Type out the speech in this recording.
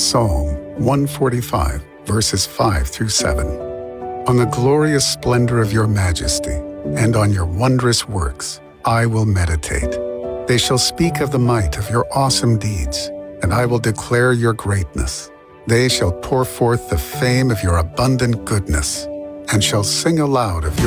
Psalm 145, verses 5 through 7. On the glorious splendor of your majesty and on your wondrous works I will meditate. They shall speak of the might of your awesome deeds, and I will declare your greatness. They shall pour forth the fame of your abundant goodness, and shall sing aloud of your